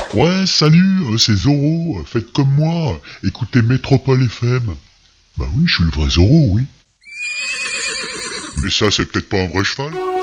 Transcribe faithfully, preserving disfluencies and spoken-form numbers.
Ouais, salut, euh, c'est Zoro, euh, faites comme moi, euh, écoutez Métropole F M. Bah oui, je suis le vrai Zoro, oui. Mais ça, c'est peut-être pas un vrai cheval?